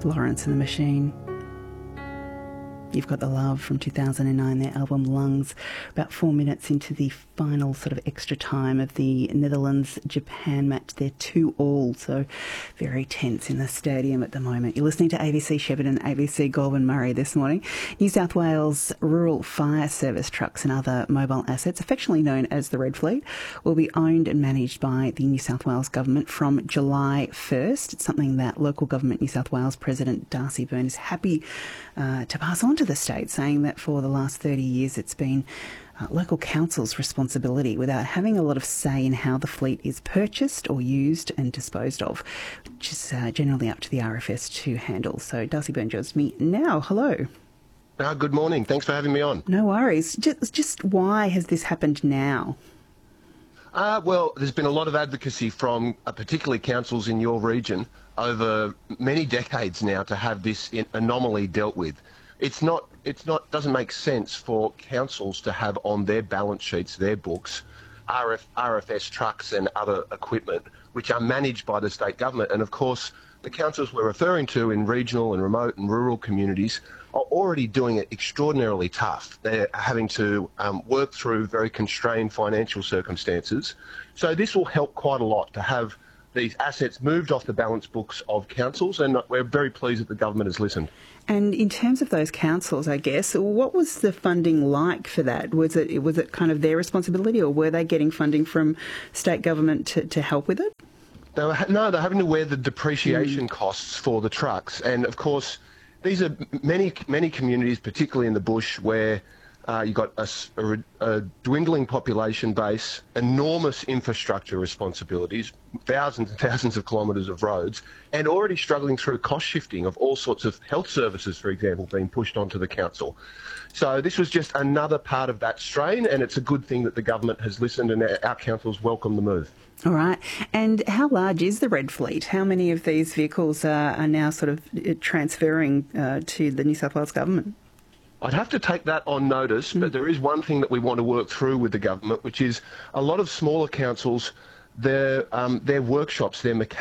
Florence and the Machine. You've Got the Love from 2009, their album Lungs, about 4 minutes into the final sort of extra time of the Netherlands-Japan match. They're 2-2, so very tense in the stadium at the moment. You're listening to ABC Shepparton, ABC Goulburn Murray this morning. New South Wales Rural Fire Service trucks and other mobile assets, affectionately known as the Red Fleet, will be owned and managed by the New South Wales Government from July 1st. It's something that Local Government New South Wales President Darcy Byrne is happy to pass on to the state, saying that for the last 30 years it's been local council's responsibility without having a lot of say in how the fleet is purchased or used and disposed of, which is generally up to the RFS to handle. So Darcy Byrne joins me now. Hello. Good morning. Thanks for having me on. No worries. Just why has this happened now? Well, there's been a lot of advocacy from particularly councils in your region over many decades now to have this anomaly dealt with. Doesn't make sense for councils to have on their balance sheets, their books, RFS trucks and other equipment which are managed by the state government. And of course, the councils we're referring to in regional and remote and rural communities are already doing it extraordinarily tough. They're having to work through very constrained financial circumstances. So this will help quite a lot to have these assets moved off the balance books of councils, and we're very pleased that the government has listened. And in terms of those councils, I guess, what was the funding like for that? Was it kind of their responsibility, or were they getting funding from state government to help with it? They're having to wear the depreciation costs for the trucks. And of course, these are many communities, particularly in the bush, where you've got a dwindling population base, enormous infrastructure responsibilities, thousands and thousands of kilometres of roads, and already struggling through cost shifting of all sorts of health services, for example, being pushed onto the council. So this was just another part of that strain, and it's a good thing that the government has listened and our councils welcome the move. All right. And how large is the Red Fleet? How many of these vehicles are now sort of transferring to the New South Wales Government? I'd have to take that on notice, but there is one thing that we want to work through with the government, which is a lot of smaller councils, their workshops, their mechanics,